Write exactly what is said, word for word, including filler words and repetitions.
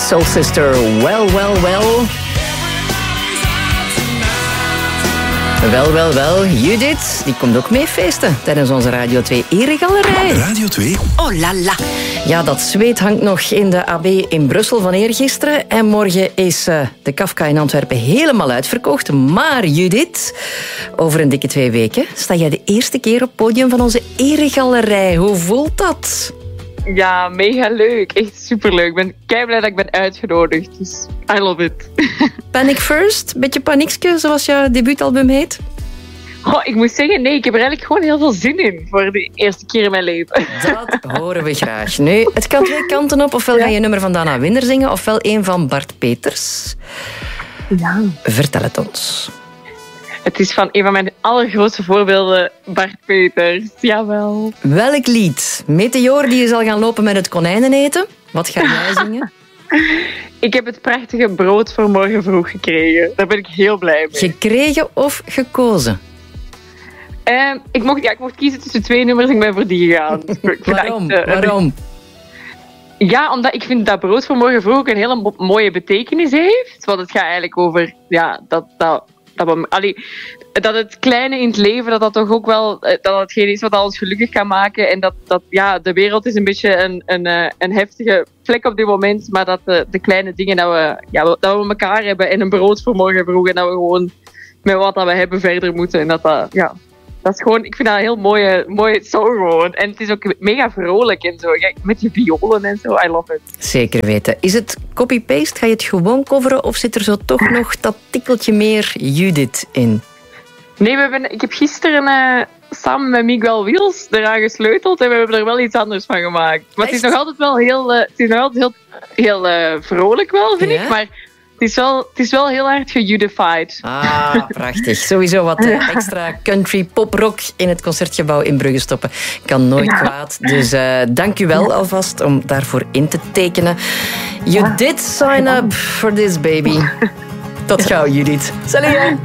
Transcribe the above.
Soul Sister, well, well, well. Wel, wel, wel. Judith, die komt ook mee feesten tijdens onze Radio twee Eregalerij. Radio twee. Oh la la. Ja, dat zweet hangt nog in de A B in Brussel van eergisteren. En morgen is uh, de Kafka in Antwerpen helemaal uitverkocht. Maar Judith, over een dikke twee weken sta jij de eerste keer op het podium van onze Eregalerij. Hoe voelt dat? Ja, mega leuk. Echt superleuk. Ik ben keiblij dat ik ben uitgenodigd. Dus I love it. Panic First? Beetje paniekske, zoals jouw debuutalbum heet? Oh, ik moet zeggen, nee, ik heb er eigenlijk gewoon heel veel zin in voor de eerste keer in mijn leven. Dat horen we graag. Nu, het kan twee kanten op. Ofwel ga je een nummer van Dana Winder zingen, ofwel een van Bart Peters. Ja. Vertel het ons. Het is van een van mijn allergrootste voorbeelden, Bart Peters. Jawel. Welk lied? Meteor die je zal gaan lopen met het konijnen eten. Wat ga jij zingen? Ik heb het prachtige brood voor morgen vroeg gekregen. Daar ben ik heel blij mee. Gekregen of gekozen? Uh, ik, mocht, ja, ik mocht kiezen tussen twee nummers en ik ben voor die gegaan. Waarom? Echt, uh, Waarom? Ja, omdat ik vind dat brood voor morgen vroeg ook een hele mo- mooie betekenis heeft. Want het gaat eigenlijk over ja, dat... dat Dat, we, allee, dat het kleine in het leven, dat dat toch ook wel dat hetgeen is wat ons gelukkig kan maken. En dat, dat ja, de wereld is een beetje een, een, een heftige plek op dit moment. Maar dat de, de kleine dingen, dat we, ja, dat we elkaar hebben en een brood voor morgen vroeg. En dat we gewoon met wat dat we hebben verder moeten. En dat dat, ja... Dat is gewoon, ik vind dat een heel mooie, mooie song gewoon. En het is ook mega vrolijk en zo. Ja, met die violen en zo. I love it. Zeker weten. Is het copy-paste? Ga je het gewoon coveren? Of zit er zo toch nog dat tikkeltje meer Judith in? Nee, we hebben, ik heb gisteren uh, samen met Miguel Wiels eraan gesleuteld. En we hebben er wel iets anders van gemaakt. Maar het is nog altijd wel heel, uh, het is nog altijd heel, heel uh, vrolijk wel, vind ja? ik. Maar... Het is, wel, het is wel heel erg gejudified. Ah, prachtig. Sowieso wat uh, extra country poprock in het Concertgebouw in Brugge stoppen. Kan nooit ja. kwaad. Dus uh, dank u wel alvast om daarvoor in te tekenen. You ja. did sign up for this baby. Tot gauw, Judith. Salut.